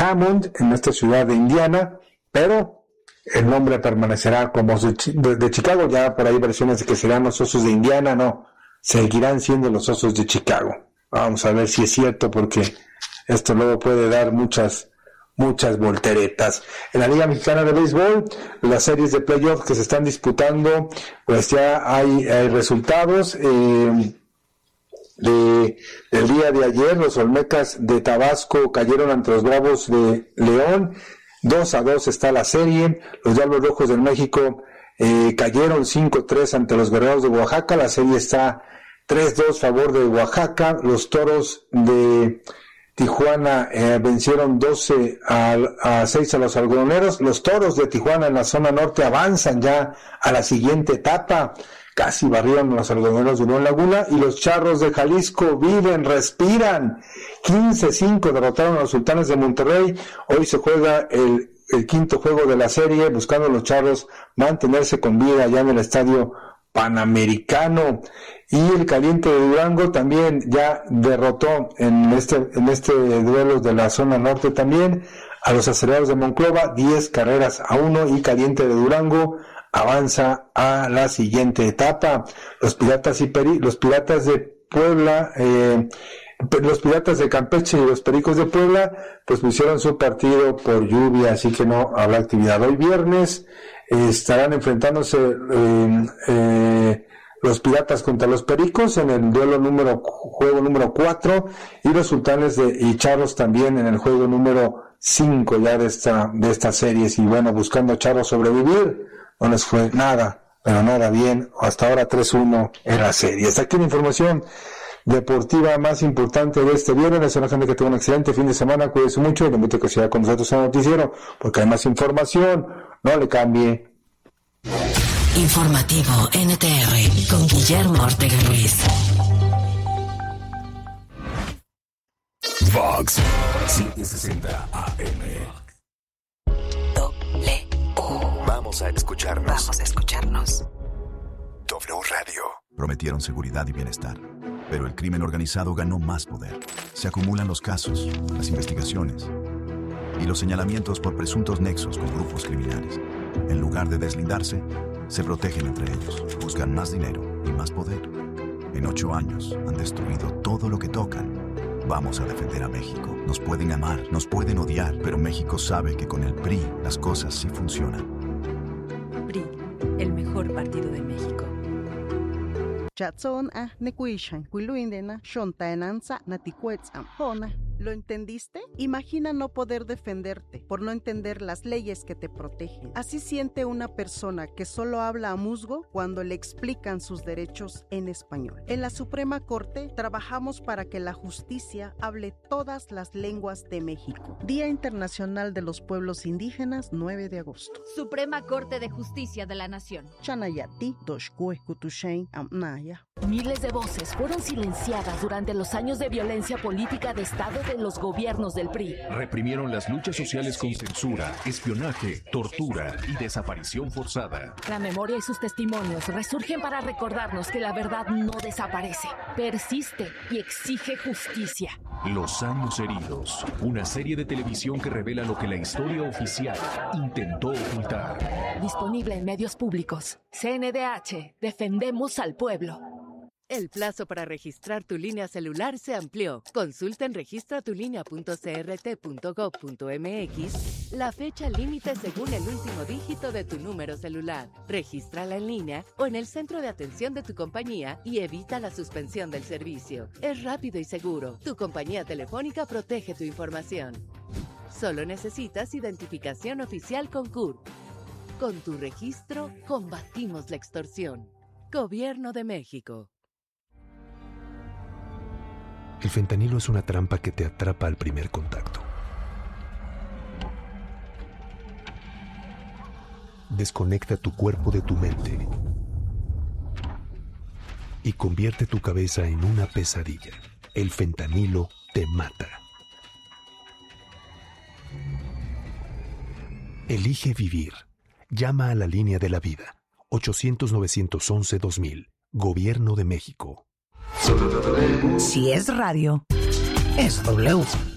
Hammond, en esta ciudad de Indiana, pero el nombre permanecerá como de Chicago. Ya por ahí versiones de que serán los Osos de Indiana, no, seguirán siendo los Osos de Chicago. Vamos a ver si es cierto, porque esto luego puede dar muchas volteretas. En la Liga Mexicana de Béisbol, las series de playoff que se están disputando, pues ya hay resultados. Del día de ayer, los Olmecas de Tabasco cayeron ante los Bravos de León. 2-2 está la serie. Los Diablos Rojos del México cayeron 5-3 ante los Guerreros de Oaxaca. La serie está 3-2 favor de Oaxaca. Los Toros de Tijuana vencieron 12-6 a los Algodoneros. Los Toros de Tijuana en la zona norte avanzan ya a la siguiente etapa. Casi barrieron a los Algodoneros de León Laguna. Y los Charros de Jalisco viven, respiran. 15-5 derrotaron a los Sultanes de Monterrey. Hoy se juega el quinto juego de la serie, buscando los Charros mantenerse con vida allá en el Estadio Panamericano. Y el Caliente de Durango también ya derrotó en este duelo de la zona norte también a los Aceleros de Monclova, 10-1, y Caliente de Durango avanza a la siguiente etapa. Los Piratas de Puebla, los Piratas de Campeche y los Pericos de Puebla pues pusieron su partido por lluvia, así que no habrá actividad. Hoy viernes estarán enfrentándose los Piratas contra los Pericos en el juego número 4, y los Sultanes y Charros también en el juego número 5 ya de esta serie. Y bueno, buscando Charros sobrevivir, no les fue nada, pero nada bien. Hasta ahora 3-1 en la serie. Hasta aquí la información deportiva más importante de este viernes. Es una gente que tenga un excelente fin de semana. Cuídese mucho y le invito a que siga con nosotros en el noticiero, porque hay más información. No le cambie. Informativo NTR con Guillermo Ortega Ruiz. Vox 760 AM. Vamos a escucharnos. W Radio. Prometieron seguridad y bienestar, pero el crimen organizado ganó más poder. Se acumulan los casos, las investigaciones y los señalamientos por presuntos nexos con grupos criminales. En lugar de deslindarse, se protegen entre ellos, buscan más dinero y más poder. En 8 años han destruido todo lo que tocan. Vamos a defender a México. Nos pueden amar, nos pueden odiar, pero México sabe que con el PRI las cosas sí funcionan. PRI, el mejor partido de México. ¿Lo entendiste? Imagina no poder defenderte por no entender las leyes que te protegen. Así siente una persona que solo habla a musgo cuando le explican sus derechos en español. En la Suprema Corte trabajamos para que la justicia hable todas las lenguas de México. Día Internacional de los Pueblos Indígenas, 9 de agosto. Suprema Corte de Justicia de la Nación. Miles de voces fueron silenciadas durante los años de violencia política de Estado de los gobiernos del PRI. Reprimieron las luchas sociales con censura, espionaje, tortura y desaparición forzada. La memoria y sus testimonios resurgen para recordarnos que la verdad no desaparece, persiste y exige justicia. Los años heridos, una serie de televisión que revela lo que la historia oficial intentó ocultar. Disponible en medios públicos. CNDH, defendemos al pueblo. El plazo para registrar tu línea celular se amplió. Consulta en registratulinea.crt.gov.mx la fecha límite según el último dígito de tu número celular. Regístrala en línea o en el centro de atención de tu compañía y evita la suspensión del servicio. Es rápido y seguro. Tu compañía telefónica protege tu información. Solo necesitas identificación oficial con CURP. Con tu registro, combatimos la extorsión. Gobierno de México. El fentanilo es una trampa que te atrapa al primer contacto. Desconecta tu cuerpo de tu mente y convierte tu cabeza en una pesadilla. El fentanilo te mata. Elige vivir. Llama a la línea de la vida. 800-911-2000. Gobierno de México. Si es radio, es W.